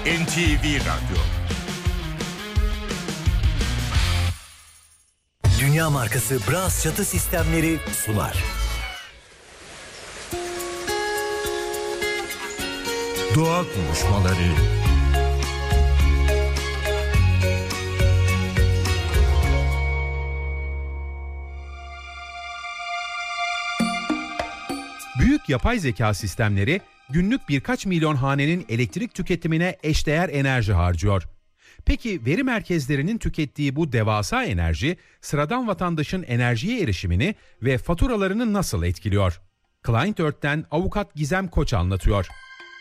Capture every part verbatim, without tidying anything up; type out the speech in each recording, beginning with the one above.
N T V Radyo. Dünya markası Bras çatı sistemleri sunar. Doğa konuşmaları. Büyük yapay zeka sistemleri günlük birkaç milyon hanenin elektrik tüketimine eşdeğer enerji harcıyor. Peki veri merkezlerinin tükettiği bu devasa enerji sıradan vatandaşın enerjiye erişimini ve faturalarını nasıl etkiliyor? Client Earth'ten avukat Gizem Koç anlatıyor.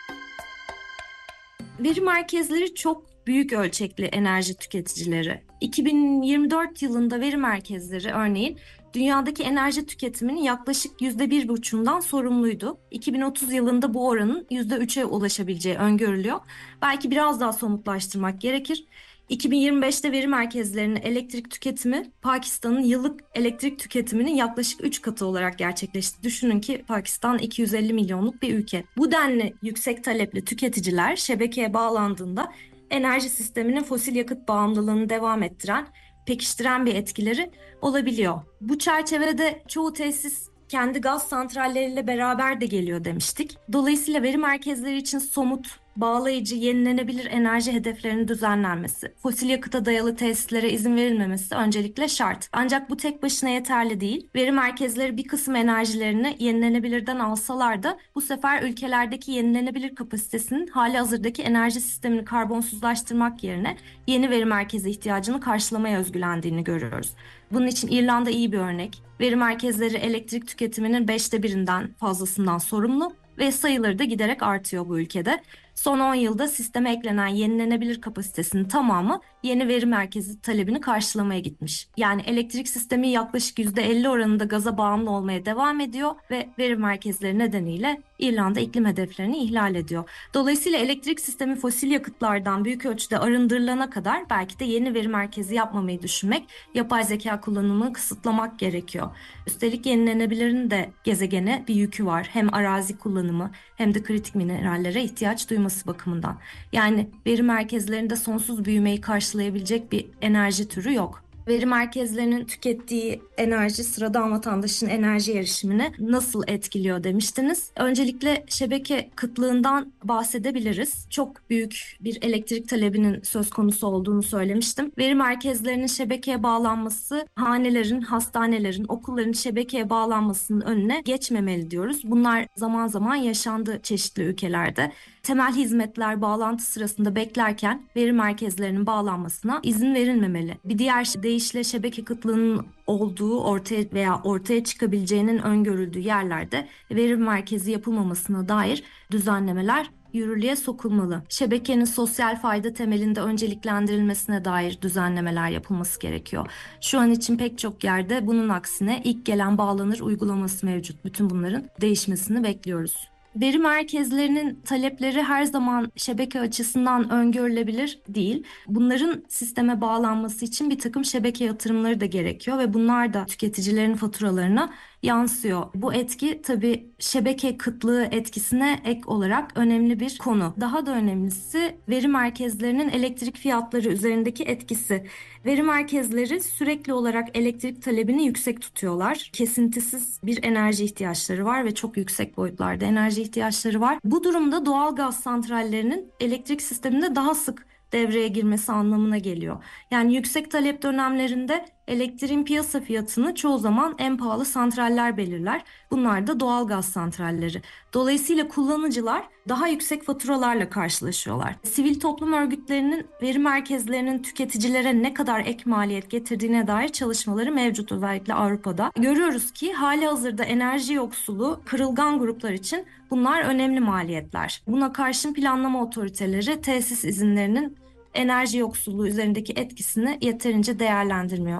Veri merkezleri çok büyük ölçekli enerji tüketicileri. iki bin yirmi dört yılında veri merkezleri örneğin dünyadaki enerji tüketiminin yaklaşık yüzde bir buçuğundan sorumluydu. iki bin otuz yılında bu oranın yüzde üçe ulaşabileceği öngörülüyor. Belki biraz daha somutlaştırmak gerekir. iki bin yirmi beşte veri merkezlerinin elektrik tüketimi Pakistan'ın yıllık elektrik tüketiminin yaklaşık üç katı olarak gerçekleşti. Düşünün ki Pakistan iki yüz elli milyonluk bir ülke. Bu denli yüksek talepli tüketiciler şebekeye bağlandığında enerji sisteminin fosil yakıt bağımlılığını devam ettiren, pekiştiren bir etkileri olabiliyor. Bu çerçevede çoğu tesis kendi gaz santralleriyle beraber de geliyor demiştik. Dolayısıyla veri merkezleri için somut, bağlayıcı, yenilenebilir enerji hedeflerinin düzenlenmesi, fosil yakıta dayalı tesislere izin verilmemesi öncelikle şart. Ancak bu tek başına yeterli değil. Veri merkezleri bir kısım enerjilerini yenilenebilirden alsalar da bu sefer ülkelerdeki yenilenebilir kapasitesinin hali hazırdaki enerji sistemini karbonsuzlaştırmak yerine yeni veri merkezi ihtiyacını karşılamaya özgülendiğini görüyoruz. Bunun için İrlanda iyi bir örnek. Veri merkezleri elektrik tüketiminin beşte birinden fazlasından sorumlu ve sayıları da giderek artıyor bu ülkede. Son on yılda sisteme eklenen yenilenebilir kapasitesinin tamamı yeni veri merkezi talebini karşılamaya gitmiş. Yani elektrik sistemi yaklaşık yüzde elli oranında gaza bağımlı olmaya devam ediyor ve veri merkezleri nedeniyle İrlanda iklim hedeflerini ihlal ediyor. Dolayısıyla elektrik sistemi fosil yakıtlardan büyük ölçüde arındırılana kadar belki de yeni veri merkezi yapmamayı düşünmek, yapay zeka kullanımını kısıtlamak gerekiyor. Üstelik yenilenebilirin de gezegene bir yükü var. Hem arazi kullanımı hem de kritik minerallere ihtiyaç duyması bakımından. Yani veri merkezlerinde sonsuz büyümeyi karşılayabilecek bir enerji türü yok. Veri merkezlerinin tükettiği enerji sıradan vatandaşın enerji erişimini nasıl etkiliyor demiştiniz. Öncelikle şebeke kıtlığından bahsedebiliriz. Çok büyük bir elektrik talebinin söz konusu olduğunu söylemiştim. Veri merkezlerinin şebekeye bağlanması hanelerin, hastanelerin, okulların şebekeye bağlanmasının önüne geçmemeli diyoruz. Bunlar zaman zaman yaşandı çeşitli ülkelerde. Temel hizmetler bağlantı sırasında beklerken veri merkezlerinin bağlanmasına izin verilmemeli. Bir diğer deyişle şebeke kıtlığının olduğu ortaya veya ortaya çıkabileceğinin öngörüldüğü yerlerde veri merkezi yapılmamasına dair düzenlemeler yürürlüğe sokulmalı. Şebekenin sosyal fayda temelinde önceliklendirilmesine dair düzenlemeler yapılması gerekiyor. Şu an için pek çok yerde bunun aksine ilk gelen bağlanır uygulaması mevcut. Bütün bunların değişmesini bekliyoruz. Veri merkezlerinin talepleri her zaman şebeke açısından öngörülebilir değil. Bunların sisteme bağlanması için bir takım şebeke yatırımları da gerekiyor ve bunlar da tüketicilerin faturalarına yansıyor. Bu etki tabii şebeke kıtlığı etkisine ek olarak önemli bir konu. Daha da önemlisi veri merkezlerinin elektrik fiyatları üzerindeki etkisi. Veri merkezleri sürekli olarak elektrik talebini yüksek tutuyorlar. Kesintisiz bir enerji ihtiyaçları var ve çok yüksek boyutlarda enerji ihtiyaçları var. Bu durumda doğal gaz santrallerinin elektrik sisteminde daha sık devreye girmesi anlamına geliyor. Yani yüksek talep dönemlerinde elektriğin piyasa fiyatını çoğu zaman en pahalı santraller belirler. Bunlar da doğal gaz santralleri. Dolayısıyla kullanıcılar daha yüksek faturalarla karşılaşıyorlar. Sivil toplum örgütlerinin veri merkezlerinin tüketicilere ne kadar ek maliyet getirdiğine dair çalışmaları mevcut, özellikle Avrupa'da. Görüyoruz ki hali hazırda enerji yoksulu kırılgan gruplar için bunlar önemli maliyetler. Buna karşın planlama otoriteleri tesis izinlerinin enerji yoksulluğu üzerindeki etkisini yeterince değerlendirmiyor.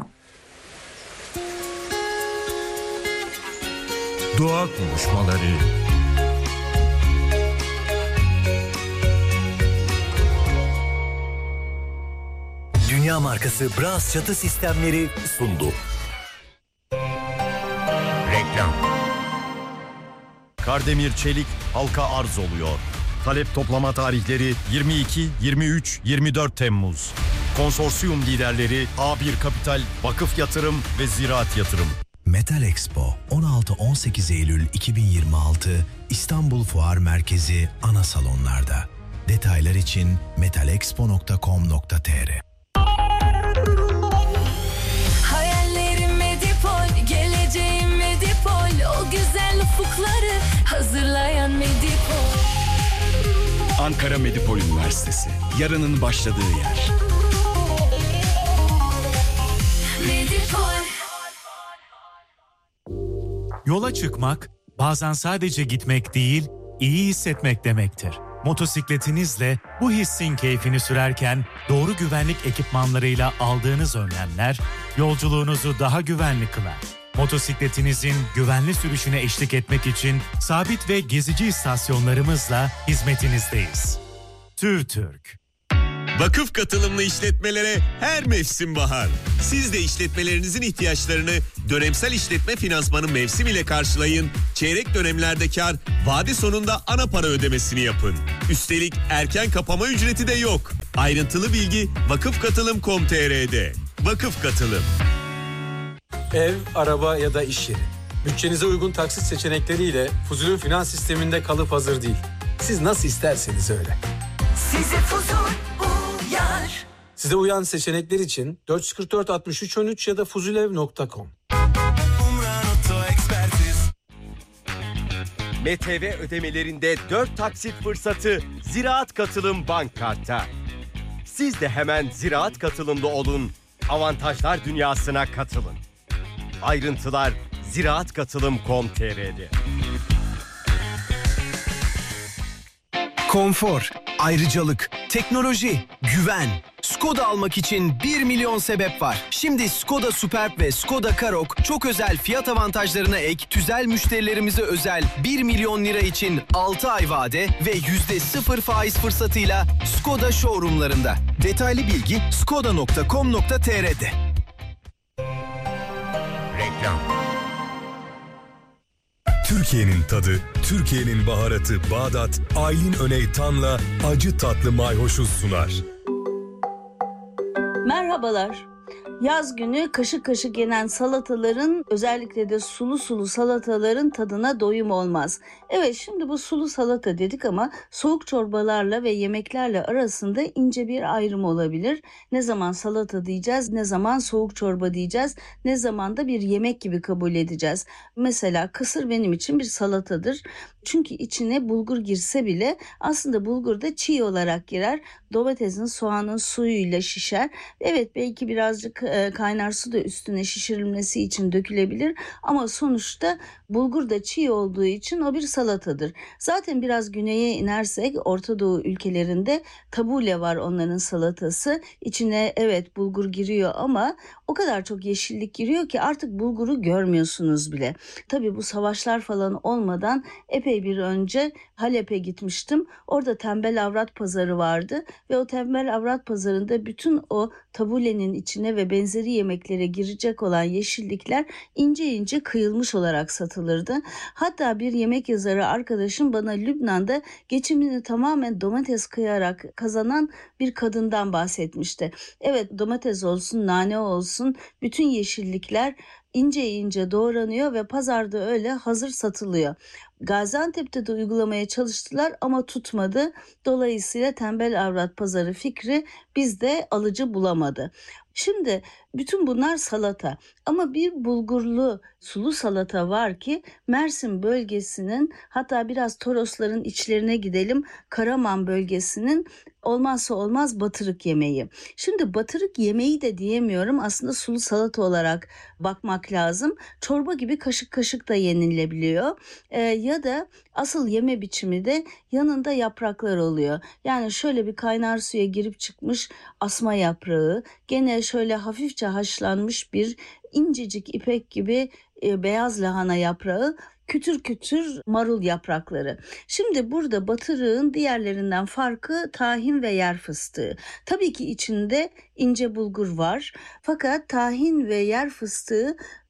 Doğa konuşmaları. Dünya markası Bras çatı sistemleri sundu. Reklam. Kardemir Çelik halka arz oluyor. Talep toplama tarihleri yirmi iki, yirmi üç, yirmi dört Temmuz. Konsorsiyum liderleri A bir Kapital, Vakıf Yatırım ve Ziraat Yatırım. Metal Expo on altı on sekiz Eylül iki bin yirmi altı İstanbul Fuar Merkezi ana salonlarda. Detaylar için metalexpo nokta com nokta tr. Hayallerim Medipol, geleceğim Medipol. O güzel ufukları hazırlayan Medipol. Ankara Medipol Üniversitesi, yarının başladığı yer. Medipol. Yola çıkmak, bazen sadece gitmek değil, iyi hissetmek demektir. Motosikletinizle bu hissin keyfini sürerken doğru güvenlik ekipmanlarıyla aldığınız önlemler yolculuğunuzu daha güvenli kılar. Motosikletinizin güvenli sürüşüne eşlik etmek için sabit ve gezici istasyonlarımızla hizmetinizdeyiz. TÜRTÜRK. Vakıf katılımlı işletmelere her mevsim bahar. Siz de işletmelerinizin ihtiyaçlarını dönemsel işletme finansmanı mevsim ile karşılayın. Çeyrek dönemlerde kar, vade sonunda ana para ödemesini yapın. Üstelik erken kapama ücreti de yok. Ayrıntılı bilgi vakıf katılım nokta com nokta tr'de. Vakıf Katılım. Ev, araba ya da iş yeri. Bütçenize uygun taksit seçenekleriyle Fuzul'ün finans sisteminde kalıp hazır değil. Siz nasıl isterseniz öyle. Size Fuzul uyar. Size uyan seçenekler için dört yüz kırk dört altmış üç on üç ya da fuzulev nokta com. M T V ödemelerinde dört taksit fırsatı Ziraat Katılım Bank Kart'ta. Siz de hemen Ziraat Katılımlı olun, avantajlar dünyasına katılın. Ayrıntılar ziraat katılım nokta com nokta tr'de. Konfor, ayrıcalık, teknoloji, güven. Skoda almak için bir milyon sebep var. Şimdi Skoda Superb ve Skoda Karoq çok özel fiyat avantajlarına ek, tüzel müşterilerimize özel bir milyon lira için altı ay vade ve yüzde sıfır faiz fırsatıyla Skoda showroomlarında. Detaylı bilgi skoda nokta com nokta tr'de. Reklam. Türkiye'nin tadı, Türkiye'nin baharatı Bağdat, Aylin Öney Tan'la acı tatlı mayhoşu sunar. Merhabalar. Yaz günü kaşık kaşık yenen salataların, özellikle de sulu sulu salataların tadına doyum olmaz. Evet, şimdi bu sulu salata dedik ama soğuk çorbalarla ve yemeklerle arasında ince bir ayrım olabilir. Ne zaman salata diyeceğiz, ne zaman soğuk çorba diyeceğiz, ne zaman da bir yemek gibi kabul edeceğiz. Mesela kısır benim için bir salatadır. Çünkü içine bulgur girse bile aslında bulgur da çiğ olarak girer. Domatesin, soğanın suyuyla şişer. Evet, belki birazcık e, kaynar su da üstüne şişirilmesi için dökülebilir. Ama sonuçta bulgur da çiğ olduğu için o bir salatadır. Zaten biraz güneye inersek Orta Doğu ülkelerinde tabule var onların salatası. İçine evet bulgur giriyor ama o kadar çok yeşillik giriyor ki artık bulguru görmüyorsunuz bile. Tabii bu savaşlar falan olmadan epey bir önce Halep'e gitmiştim. Orada Tembel Avrat Pazarı vardı ve o Tembel Avrat Pazarı'nda bütün o tabulenin içine ve benzeri yemeklere girecek olan yeşillikler ince ince kıyılmış olarak satılırdı. Hatta bir yemek yazarı arkadaşım bana Lübnan'da geçimini tamamen domates kıyarak kazanan bir kadından bahsetmişti. Evet, domates olsun, nane olsun, bütün yeşillikler ince ince doğranıyor ve pazarda öyle hazır satılıyor. Gaziantep'te de uygulamaya çalıştılar ama tutmadı. Dolayısıyla Tembel Avrat Pazarı fikri bizde alıcı bulamadı. Şimdi bütün bunlar salata ama bir bulgurlu sulu salata var ki Mersin bölgesinin, hatta biraz Torosların içlerine gidelim, Karaman bölgesinin olmazsa olmaz batırık yemeği. Şimdi batırık yemeği de diyemiyorum, aslında sulu salata olarak bakmak lazım. Çorba gibi kaşık kaşık da yenilebiliyor. Ee, ya da asıl yeme biçimi de yanında yapraklar oluyor. Yani şöyle bir kaynar suya girip çıkmış asma yaprağı, gene şöyle hafifçe haşlanmış bir incecik ipek gibi e, beyaz lahana yaprağı, kütür kütür marul yaprakları. Şimdi burada batırığın diğerlerinden farkı tahin ve yer fıstığı. Tabii ki içinde ince bulgur var. Fakat tahin ve yer fıstığı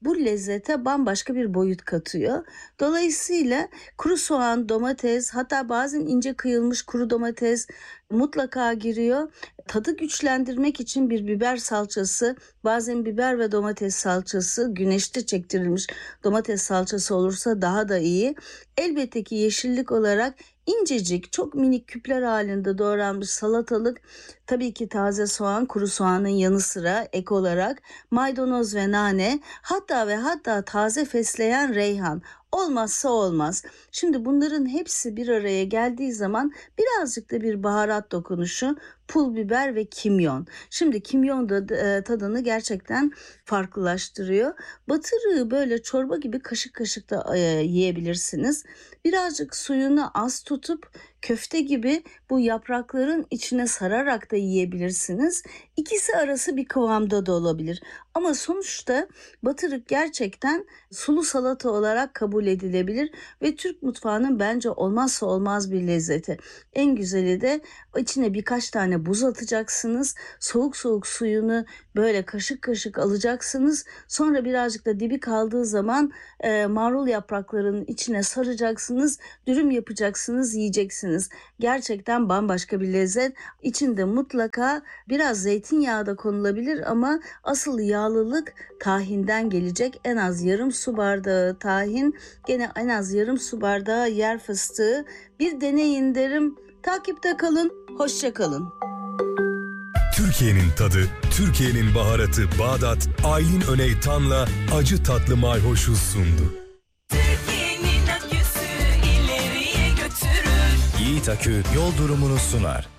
bu lezzete bambaşka bir boyut katıyor. Dolayısıyla kuru soğan, domates, hatta bazen ince kıyılmış kuru domates mutlaka giriyor. Tadı güçlendirmek için bir biber salçası, bazen biber ve domates salçası, güneşte çektirilmiş domates salçası olursa daha da iyi. Elbette ki yeşillik olarak incecik, çok minik küpler halinde doğranmış salatalık, tabii ki taze soğan, kuru soğanın yanı sıra ek olarak maydanoz ve nane, hatta ve hatta taze fesleğen reyhan. Olmazsa olmaz. Şimdi bunların hepsi bir araya geldiği zaman birazcık da bir baharat dokunuşu, pul biber ve kimyon. Şimdi kimyon da e, tadını gerçekten farklılaştırıyor. Batırığı böyle çorba gibi kaşık kaşık da e, yiyebilirsiniz. Birazcık suyunu az tutup köfte gibi bu yaprakların içine sararak da yiyebilirsiniz. İkisi arası bir kıvamda da olabilir. Ama sonuçta batırık gerçekten sulu salata olarak kabul edilebilir ve Türk mutfağının bence olmazsa olmaz bir lezzeti. En güzeli de içine birkaç tane buz atacaksınız. Soğuk soğuk suyunu böyle kaşık kaşık alacaksınız. Sonra birazcık da dibi kaldığı zaman e, marul yapraklarının içine saracaksınız. Dürüm yapacaksınız, yiyeceksiniz. Gerçekten bambaşka bir lezzet. İçinde mutlaka biraz zeytinyağı da konulabilir ama asıl yağlılık tahinden gelecek. En az yarım su bardağı tahin, gene en az yarım su bardağı yer fıstığı. Bir deneyin derim. Takipte kalın, hoşça kalın. Türkiye'nin tadı, Türkiye'nin baharatı Bağdat, Aylin Öney Tan'la acı tatlı mayhoşu sundu. Türkiye'nin aküsü ileriye götürür. Yiğit Akü yol durumunu sunar.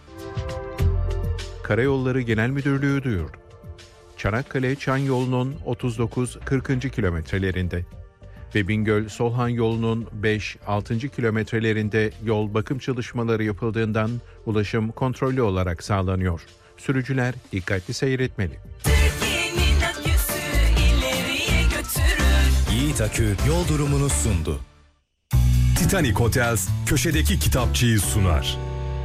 Karayolları Genel Müdürlüğü duyurdu. Çanakkale-Çan yolunun otuz dokuz kırkıncı kilometrelerinde ve Bingöl-Solhan yolunun beş altıncı kilometrelerinde yol bakım çalışmaları yapıldığından ulaşım kontrollü olarak sağlanıyor. Sürücüler dikkatli seyretmeli. Türkiye'nin aküsü ileriye götürür. Yiğit Akü yol durumunu sundu. Titanic Hotels köşedeki kitapçıyı sunar.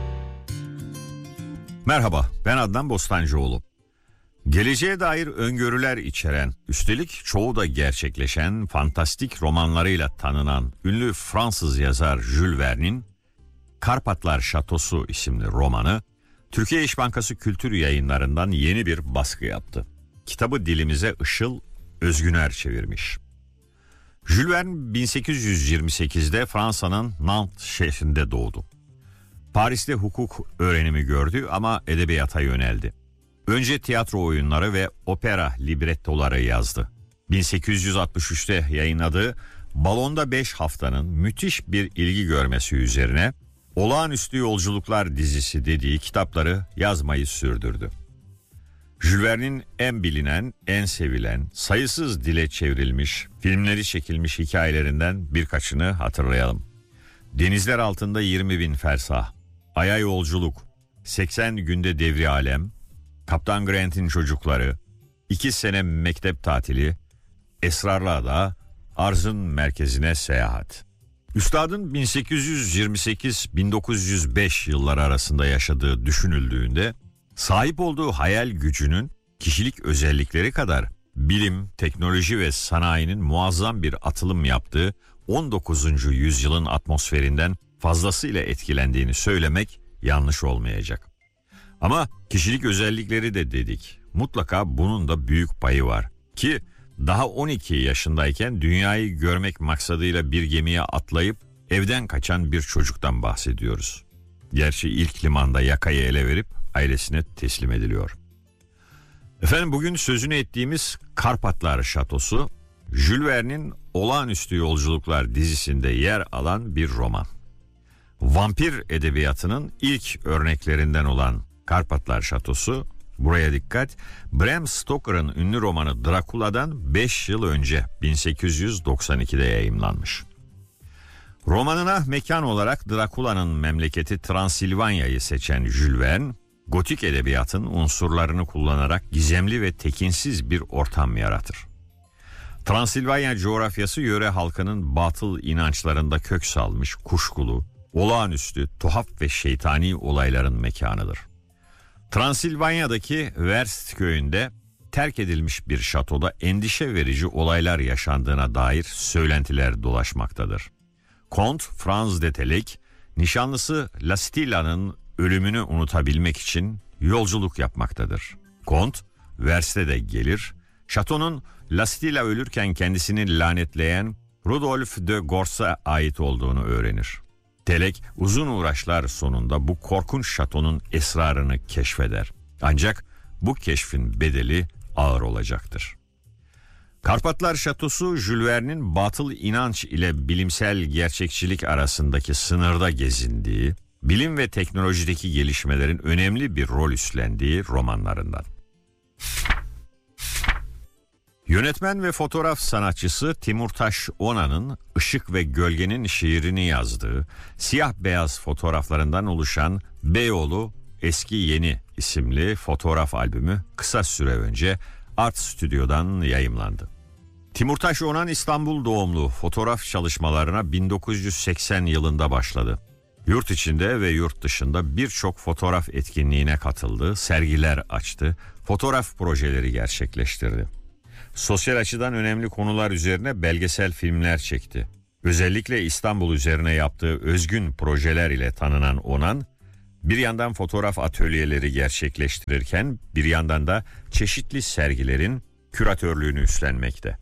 Merhaba, ben Adnan Bostancıoğlu. Geleceğe dair öngörüler içeren, üstelik çoğu da gerçekleşen fantastik romanlarıyla tanınan ünlü Fransız yazar Jules Verne'in Karpatlar Şatosu isimli romanı Türkiye İş Bankası Kültür Yayınları'ndan yeni bir baskı yaptı. Kitabı dilimize Işıl Özgüner çevirmiş. Jules Verne bin sekiz yüz yirmi sekizde Fransa'nın Nantes şehrinde doğdu. Paris'te hukuk öğrenimi gördü ama edebiyata yöneldi. Önce tiyatro oyunları ve opera librettoları yazdı. bin sekiz yüz altmış üçte yayınladığı Balonda beş Haftanın müthiş bir ilgi görmesi üzerine Olağanüstü Yolculuklar dizisi dediği kitapları yazmayı sürdürdü. Jules Verne'in en bilinen, en sevilen, sayısız dile çevrilmiş, filmleri çekilmiş hikayelerinden birkaçını hatırlayalım. Denizler Altında yirmi bin Fersah, Ay'a Yolculuk, seksen Günde Devri Alem, Kaptan Grant'in Çocukları, iki Sene Mektep Tatili, Esrarlı Ada, Arzın Merkezine Seyahat. Üstadın bin sekiz yüz yirmi sekiz bin dokuz yüz beş yılları arasında yaşadığı düşünüldüğünde sahip olduğu hayal gücünün kişilik özellikleri kadar bilim, teknoloji ve sanayinin muazzam bir atılım yaptığı on dokuzuncu yüzyılın atmosferinden fazlasıyla etkilendiğini söylemek yanlış olmayacak. Ama kişilik özellikleri de dedik. Mutlaka bunun da büyük payı var ki daha on iki yaşındayken dünyayı görmek maksadıyla bir gemiye atlayıp evden kaçan bir çocuktan bahsediyoruz. Gerçi ilk limanda yakayı ele verip ailesine teslim ediliyor. Efendim bugün sözünü ettiğimiz Karpatlar Şatosu, Jules Verne'in Olağanüstü Yolculuklar dizisinde yer alan bir roman. Vampir edebiyatının ilk örneklerinden olan Karpatlar Şatosu, buraya dikkat, Bram Stoker'ın ünlü romanı Drakula'dan beş yıl önce bin sekiz yüz doksan ikide yayımlanmış. Romanına mekan olarak Drakula'nın memleketi Transilvanya'yı seçen Jules Verne, gotik edebiyatın unsurlarını kullanarak gizemli ve tekinsiz bir ortam yaratır. Transilvanya coğrafyası yöre halkının batıl inançlarında kök salmış, kuşkulu, olağanüstü, tuhaf ve şeytani olayların mekanıdır. Transilvanya'daki Verst köyünde terk edilmiş bir şatoda endişe verici olaylar yaşandığına dair söylentiler dolaşmaktadır. Kont Franz de Telek, nişanlısı Lastilla'nın ölümünü unutabilmek için yolculuk yapmaktadır. Kont, Versailles'e gelir, şatonun Lastilla ölürken kendisini lanetleyen Rudolf de Gors'a ait olduğunu öğrenir. Telek uzun uğraşlar sonunda bu korkunç şatonun esrarını keşfeder. Ancak bu keşfin bedeli ağır olacaktır. Karpatlar Şatosu, Jules Verne'in batıl inanç ile bilimsel gerçekçilik arasındaki sınırda gezindiği, bilim ve teknolojideki gelişmelerin önemli bir rol üstlendiği romanlarından. Yönetmen ve fotoğraf sanatçısı Timurtaş Onan'ın Işık ve Gölgenin şiirini yazdığı siyah beyaz fotoğraflarından oluşan Beyoğlu Eski Yeni isimli fotoğraf albümü kısa süre önce Art Stüdyo'dan yayımlandı. Timurtaş Onan İstanbul doğumlu, fotoğraf çalışmalarına bin dokuz yüz seksen yılında başladı. Yurt içinde ve yurt dışında birçok fotoğraf etkinliğine katıldı, sergiler açtı, fotoğraf projeleri gerçekleştirdi. Sosyal açıdan önemli konular üzerine belgesel filmler çekti. Özellikle İstanbul üzerine yaptığı özgün projeler ile tanınan Onan, bir yandan fotoğraf atölyeleri gerçekleştirirken bir yandan da çeşitli sergilerin küratörlüğünü üstlenmekte.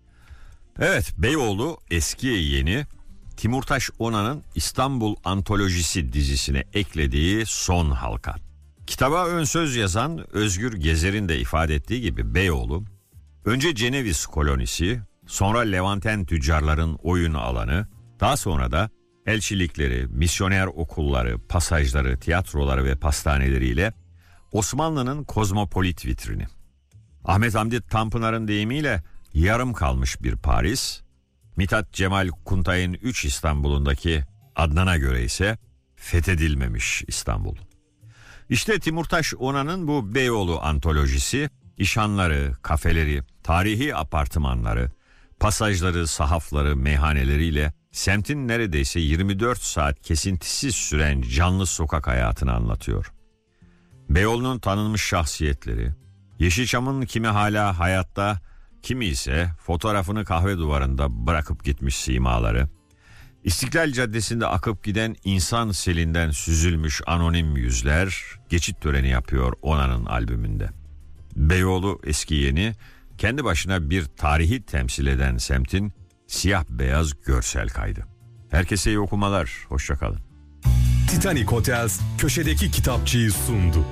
Evet, Beyoğlu Eski Yeni, Timurtaş Onan'ın İstanbul Antolojisi dizisine eklediği son halka. Kitaba ön söz yazan Özgür Gezer'in de ifade ettiği gibi Beyoğlu, önce Ceneviz kolonisi, sonra Levanten tüccarların oyun alanı, daha sonra da elçilikleri, misyoner okulları, pasajları, tiyatroları ve pastaneleriyle Osmanlı'nın kozmopolit vitrini. Ahmet Hamdi Tanpınar'ın deyimiyle yarım kalmış bir Paris, Mithat Cemal Kuntay'ın üç İstanbul'undaki Adnan'a göre ise fethedilmemiş İstanbul. İşte Timurtaş Onan'ın bu Beyoğlu antolojisi, işhanları, kafeleri, tarihi apartmanları, pasajları, sahafları, meyhaneleriyle semtin neredeyse yirmi dört saat kesintisiz süren canlı sokak hayatını anlatıyor. Beyoğlu'nun tanınmış şahsiyetleri, Yeşilçam'ın kimi hala hayatta, kimi ise fotoğrafını kahve duvarında bırakıp gitmiş simaları, İstiklal Caddesi'nde akıp giden insan selinden süzülmüş anonim yüzler geçit töreni yapıyor Onan'ın albümünde. Beyoğlu Eski Yeni, kendi başına bir tarihi temsil eden semtin siyah beyaz görsel kaydı. Herkese iyi okumalar, hoşça kalın. Titanic Hotels köşedeki kitapçıyı sundu.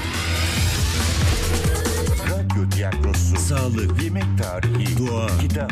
Radyo tiyatrosu, sağlık, yemek tarihi, doğa, kitap.